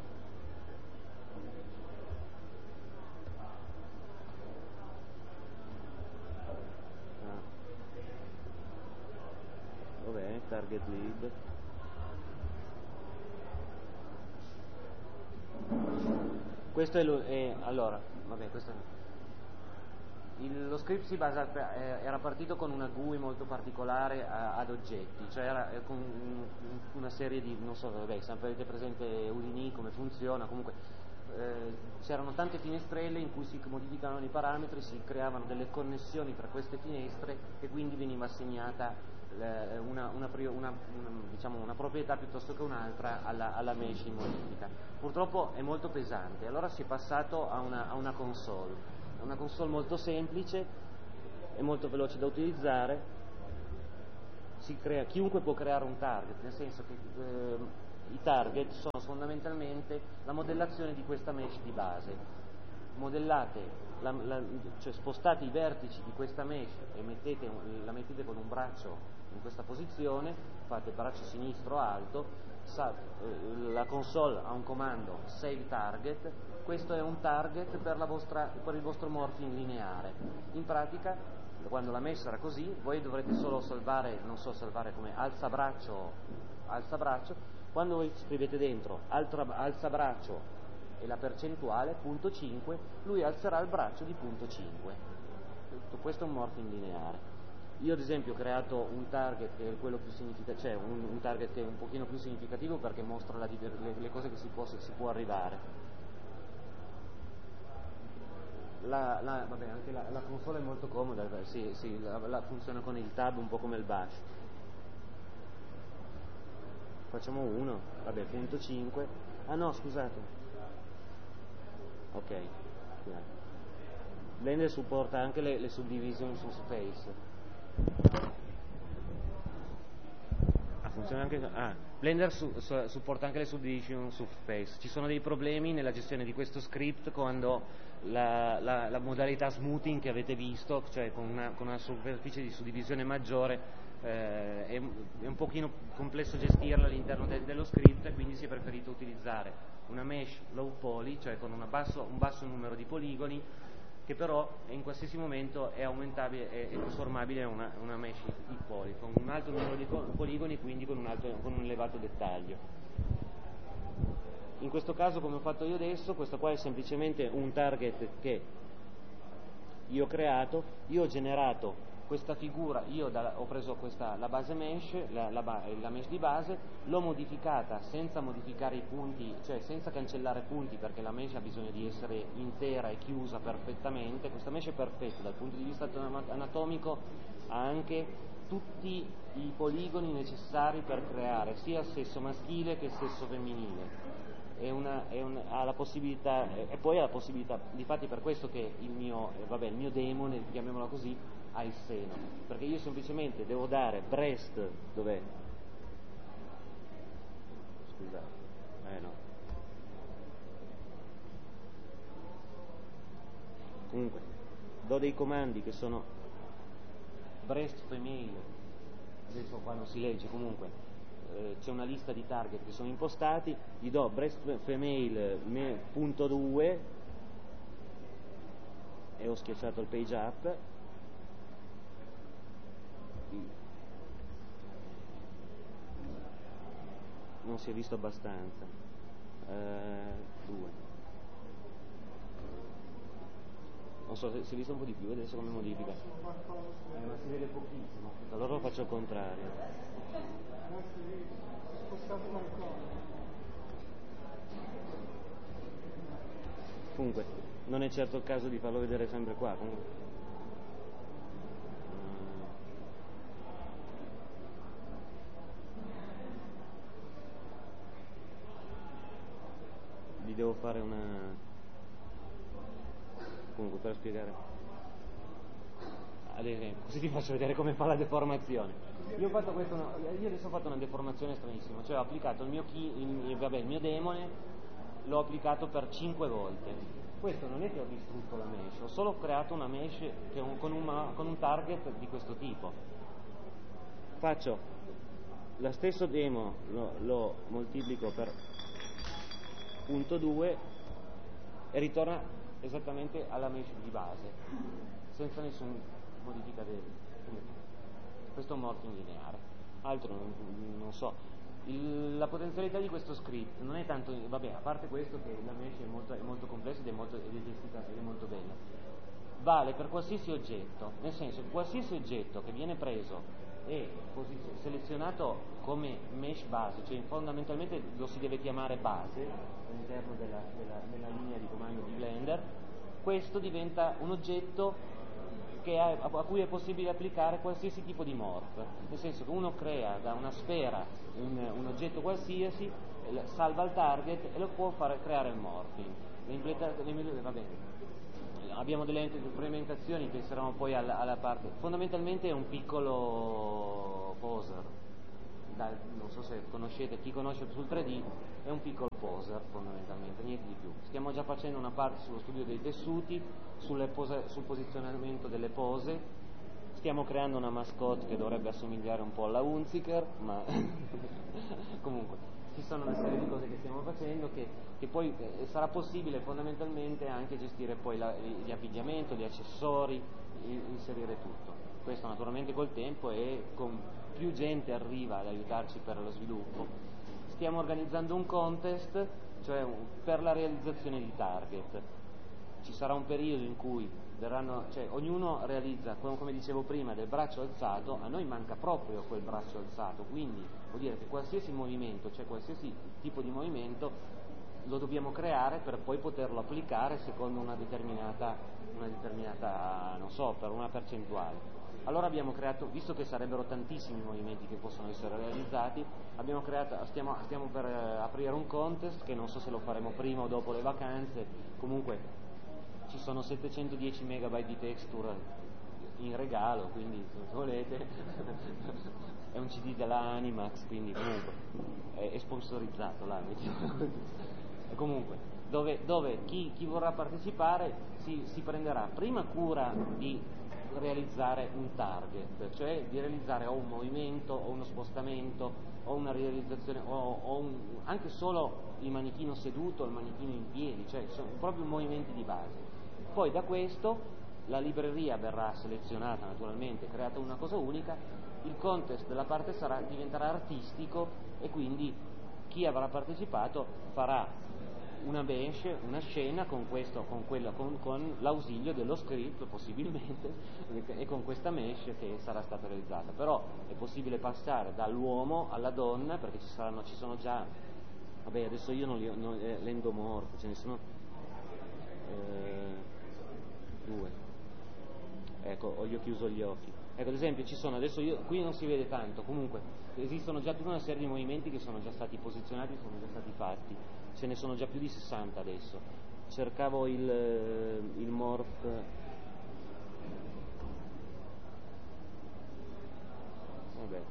dov'è? Target lib. Questo allora, vabbè, lo script si basa, era partito con una GUI molto particolare ad oggetti, cioè era con una serie di, non so, vabbè, se avete presente Houdini come funziona, comunque c'erano tante finestrelle in cui si modificavano i parametri, si creavano delle connessioni tra queste finestre e quindi veniva assegnata diciamo, una proprietà piuttosto che un'altra alla mesh in modifica. Purtroppo è molto pesante, allora si è passato a una console. È una console molto semplice, è molto veloce da utilizzare. Chiunque può creare un target, nel senso che i target sono fondamentalmente la modellazione di questa mesh di base. Modellate, cioè spostate i vertici di questa mesh e la mettete con un braccio in questa posizione, fate il braccio sinistro alto, la console ha un comando save target, questo è un target per il vostro morphing lineare. In pratica, quando la mesh sarà così, voi dovrete solo salvare, non so salvare come alza braccio, quando voi scrivete dentro alza braccio e la percentuale, punto 5, lui alzerà il braccio di punto 5. Tutto questo è un morphing lineare. Io ad esempio ho creato un target che è quello più significativo, cioè un target che è un pochino più significativo perché mostra le cose che si può arrivare. Vabbè, anche la console è molto comoda, funziona con il tab un po' come il bash. Facciamo uno, vabbè, punto 5. Ah no, scusate. Ok, Blender supporta anche le subdivision su space. Funziona anche. Blender supporta anche le subdivision su space. Ci sono dei problemi nella gestione di questo script quando la modalità smoothing che avete visto, cioè con una superficie di suddivisione maggiore, è un pochino complesso gestirla all'interno dello script, e quindi si è preferito utilizzare una mesh low poly, cioè con un basso numero di poligoni, che però in qualsiasi momento è aumentabile e trasformabile in una mesh high poly, con un alto numero di poligoni, quindi con un elevato dettaglio. In questo caso, come ho fatto io adesso, questo qua è semplicemente un target che io ho creato. Io ho generato questa figura, ho preso la base mesh, la mesh di base, l'ho modificata senza modificare i punti, cioè senza cancellare punti, perché la mesh ha bisogno di essere intera e chiusa perfettamente. Questa mesh è perfetta dal punto di vista anatomico, ha anche tutti i poligoni necessari per creare sia sesso maschile che sesso femminile. Ha la possibilità, e poi ha la possibilità, difatti per questo che il mio demone, chiamiamolo così, ha il seno, perché io semplicemente devo dare breast, dov'è? Scusate, no. Comunque, do dei comandi che sono breast female, adesso qua non si legge, comunque c'è una lista di target che sono impostati, gli do breast female punto 2 e ho schiacciato il page up. Non si è visto abbastanza. 2. Non so se si è visto un po' di più, adesso come modifica. Ma si vede pochissimo. Allora lo faccio al contrario. Comunque, non è certo il caso di farlo vedere sempre qua. Comunque. Vi devo fare comunque per spiegare. Ad esempio, così vi faccio vedere come fa la deformazione. Io adesso ho fatto una deformazione stranissima, cioè ho applicato il mio demone, l'ho applicato per 5 volte. Questo non è che ho distrutto la mesh, ho solo creato una mesh con un target di questo tipo. Faccio lo stesso demo, lo moltiplico per punto 2 e ritorna esattamente alla mesh di base, senza nessun modifica questo è un morphing lineare. Altro non so. La potenzialità di questo script non è tanto, a parte questo che la mesh è molto complessa ed è gestita ed è molto bella, vale per qualsiasi oggetto, nel senso che qualsiasi oggetto che viene preso e selezionato come mesh base, cioè fondamentalmente lo si deve chiamare base all'interno della linea di comando di Blender, questo diventa un oggetto a cui è possibile applicare qualsiasi tipo di morph, nel senso che uno crea da una sfera un oggetto qualsiasi, salva il target e lo può fare creare il morphing. Va bene. Abbiamo delle implementazioni che saranno poi alla parte. Fondamentalmente è un piccolo poser. Non so se conoscete, chi conosce sul 3D è un piccolo poser fondamentalmente, niente di più. Stiamo già facendo una parte sullo studio dei tessuti, sul posizionamento delle pose, stiamo creando una mascotte che dovrebbe assomigliare un po' alla Hunziker, ma comunque ci sono una serie di cose che stiamo facendo che poi sarà possibile fondamentalmente anche gestire poi gli abbigliamento, gli accessori, inserire tutto. Questo naturalmente col tempo e con più gente arriva ad aiutarci per lo sviluppo. Stiamo organizzando un contest, cioè per la realizzazione di target. Ci sarà un periodo in cui ognuno realizza, come dicevo prima, del braccio alzato. A noi manca proprio quel braccio alzato, quindi vuol dire che qualsiasi movimento, cioè qualsiasi tipo di movimento, lo dobbiamo creare per poi poterlo applicare secondo una determinata, non so, per una percentuale. Allora abbiamo creato, visto che sarebbero tantissimi movimenti che possono essere realizzati, stiamo per aprire un contest che non so se lo faremo prima o dopo le vacanze. Comunque ci sono 710 megabyte di texture in regalo, quindi se volete è un CD della Animax, quindi comunque è sponsorizzato là, mettiamola così. E comunque dove chi vorrà partecipare si prenderà prima cura di realizzare un target, cioè di realizzare o un movimento o uno spostamento o una realizzazione anche solo il manichino seduto o il manichino in piedi, cioè sono proprio movimenti di base. Poi da questo la libreria verrà selezionata naturalmente, creata una cosa unica, il contest della parte diventerà artistico e quindi chi avrà partecipato farà una mesh, una scena con l'ausilio dello script possibilmente e con questa mesh che sarà stata realizzata. Però è possibile passare dall'uomo alla donna perché ci sono già, vabbè adesso io non l'endomorfo, ce ne sono 2, ecco, io ho chiuso gli occhi. Ecco, ad esempio ci sono, adesso qui non si vede tanto, comunque esistono già tutta una serie di movimenti che sono già stati posizionati, sono già stati fatti, ce ne sono già più di 60 adesso. Cercavo il morph, vabbè,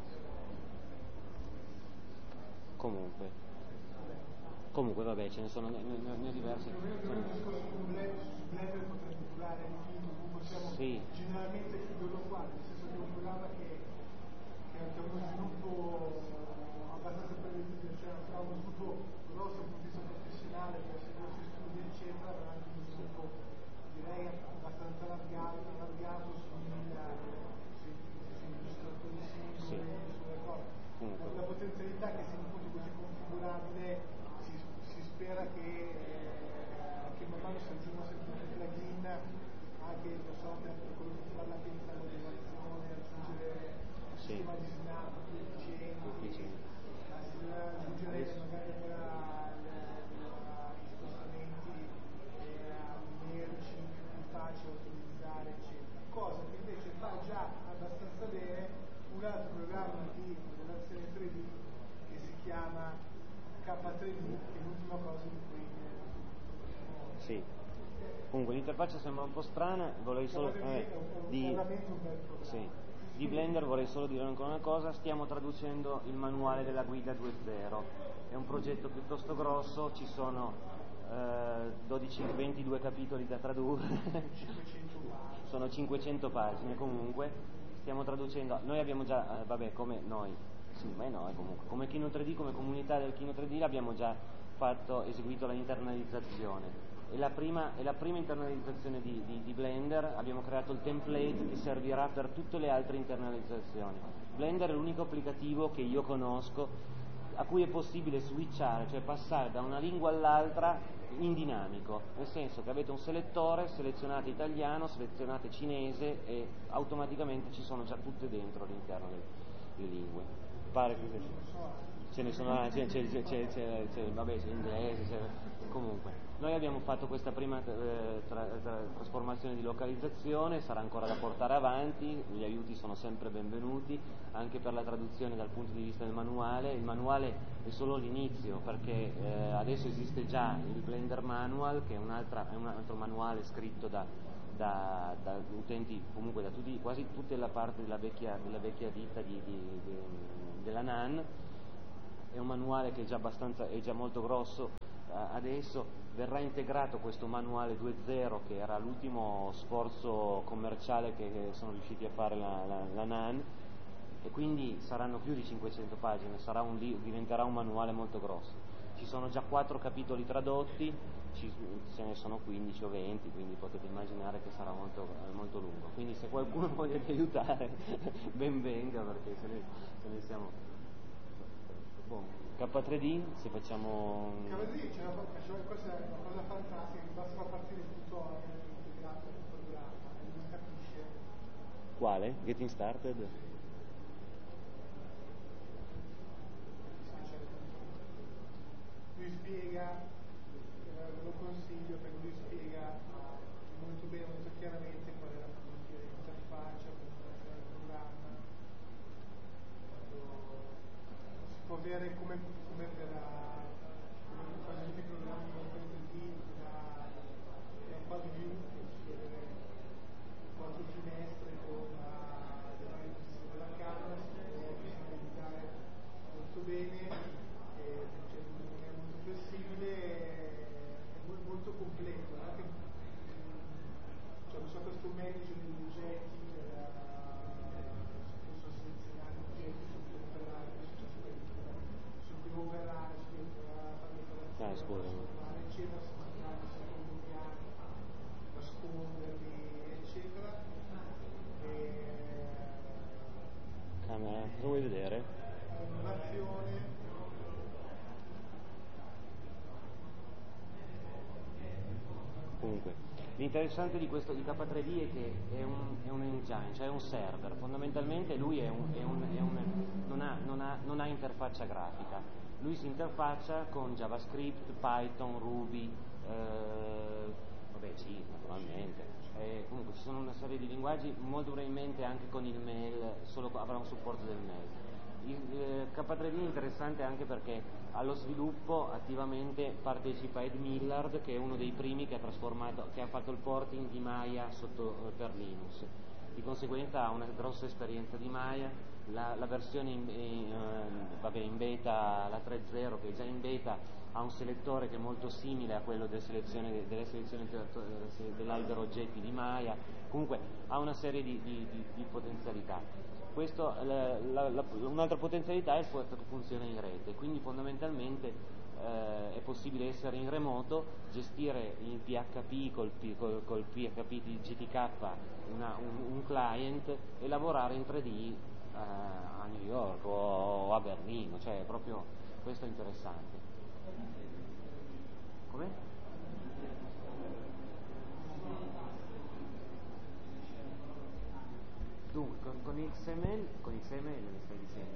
comunque vabbè, ce ne sono ne diversi. Sì. Generalmente chiudono qua, nel senso che è un programma che ha uno sviluppo abbastanza prevedibile, cioè ha uno sviluppo grosso dal punto di vista professionale, per essere grossi studi eccetera, ma anche uno sviluppo direi abbastanza allargato sugli illustratori singoli, sulle cose. La potenzialità che sia appunto così configurabile si spera che man mano si aggiungano sempre più plugin, anche non so, per quello che fa l'ambiente della motivazione, aggiungere un sistema di snap più efficiente, aggiungere magari gli spostamenti numerici più facili da utilizzare, eccetera. Cosa che invece fa già abbastanza bene un altro programma di modellazione 3D che si chiama K3D, che è l'ultima cosa di cui sì. Comunque l'interfaccia sembra un po' strana, vorrei solo di Blender vorrei solo dire ancora una cosa, stiamo traducendo il manuale della guida 2.0, è un progetto piuttosto grosso, ci sono 22 capitoli da tradurre, sono 500 pagine comunque, stiamo traducendo, noi abbiamo già, come noi, sì, ma no, comunque, come Kino 3D, come comunità del Kino 3D abbiamo già eseguito la internalizzazione. È la prima internalizzazione di Blender, abbiamo creato il template che servirà per tutte le altre internalizzazioni. Blender è l'unico applicativo che io conosco a cui è possibile switchare, cioè passare da una lingua all'altra in dinamico, nel senso che avete un selettore, selezionate italiano, selezionate cinese e automaticamente ci sono già tutte dentro all'interno delle lingue. Pare che ce ne sono, vabbè, c'è inglese, comunque. Noi abbiamo fatto questa prima trasformazione di localizzazione, sarà ancora da portare avanti, gli aiuti sono sempre benvenuti, anche per la traduzione dal punto di vista del manuale. Il manuale è solo l'inizio, perché adesso esiste già il Blender Manual, che è un altro manuale scritto da utenti, comunque da quasi tutta la parte della vecchia ditta della NAN. È un manuale che è già molto grosso. Adesso verrà integrato questo manuale 2.0, che era l'ultimo sforzo commerciale che sono riusciti a fare la NAN, e quindi saranno più di 500 pagine, diventerà un manuale molto grosso. Ci sono già 4 capitoli tradotti, ce ne sono 15 o 20, quindi potete immaginare che sarà molto, molto lungo. Quindi se qualcuno voglia aiutare, ben venga, perché se ne siamo... K3D, se facciamo... K3D, questa è una cosa fantastica, che basta far partire il tutorial integrato nel programma e lui capisce. Quale? Getting Started? Lui spiega, lo consiglio perché lui spiega molto bene, molto chiaramente qual è la tecnologia di interfaccia, come funziona il programma, si può avere come verrà, come fare tutti i programmi con K3D, da quad view, si avere 4 finestre con le varie posizioni della camera, si può personalizzare molto bene. Non è molto flessibile, è molto completo, anche so questo manager degli oggetti, si possono selezionare oggetti su cui operare, su cui operare, fare operazioni, eccetera, se mangiare in secondo piano, nasconderli, eccetera. Camera, cosa vuoi vedere? Innovazione. Comunque, l'interessante di questo di K3D è che è un engine, cioè è un server. Fondamentalmente lui non ha interfaccia grafica. Lui si interfaccia con JavaScript, Python, Ruby, C naturalmente. Comunque ci sono una serie di linguaggi, molto probabilmente anche con il mail, avrà un supporto del mail. Il K3D è interessante anche perché allo sviluppo attivamente partecipa Ed Millard, che è uno dei primi che ha fatto il porting di Maya per Linux. Di conseguenza ha una grossa esperienza di Maya. La versione in beta, la 3.0, che è già in beta, ha un selettore che è molto simile a quello delle selezioni dell'albero oggetti di Maya. Comunque ha una serie di potenzialità. Un'altra potenzialità è il fatto che funziona in rete, quindi fondamentalmente è possibile essere in remoto, gestire il PHP col PHP di GTK un client e lavorare in 3D a New York o a Berlino, cioè proprio questo è interessante. Come? Dunque, con XML mi stai dicendo?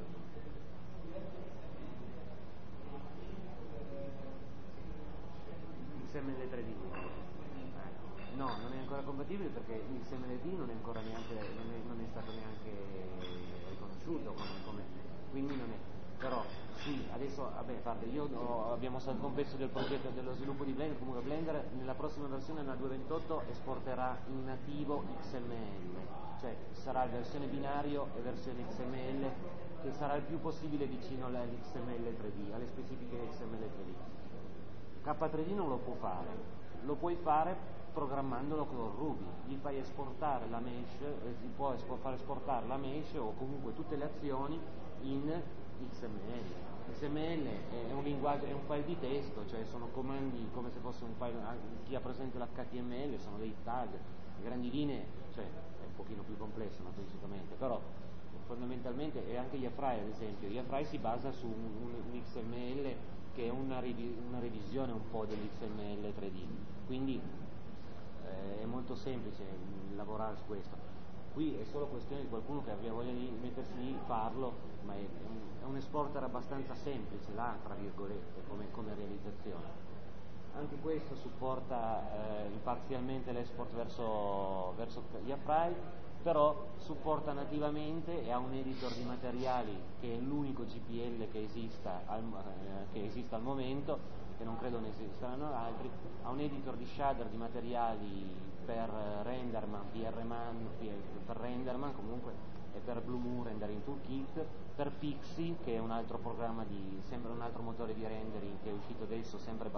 XML 3D. No, non è ancora compatibile perché XML non è ancora non è stato neanche riconosciuto quindi non è. Però sì, adesso abbiamo stato un pezzo del progetto dello sviluppo di Blender. Comunque Blender nella prossima versione, nella 2.28, esporterà in nativo XML, cioè sarà versione binario e versione XML, che sarà il più possibile vicino all'XML 3D, alle specifiche XML 3D. K3D non lo può fare, lo puoi fare programmandolo con Ruby, gli fai esportare la mesh, ti può far esportare la mesh o comunque tutte le azioni in XML. XML è un linguaggio, è un file di testo, cioè sono comandi come se fosse un file. Chi ha presente l'HTML sono dei tag, grandi linee, cioè è un pochino più complesso naturalmente, però fondamentalmente, e anche Yafrai ad esempio, Yafrai si basa su un XML che è una revisione un po' dell'XML 3D, quindi è molto semplice lavorare su questo. Qui è solo questione di qualcuno che abbia voglia di mettersi lì, farlo, ma è un exporter abbastanza semplice, là, tra virgolette, come realizzazione. Anche questo supporta parzialmente l'export verso Yafrai, però supporta nativamente e ha un editor di materiali che è l'unico GPL che esista al momento, che non credo ne esistano altri, ha un editor di shader di materiali per Renderman, per Renderman comunque, e per Blue Moon Rendering Toolkit, per Pixie, che è un altro programma sembra un altro motore di rendering che è uscito adesso, sempre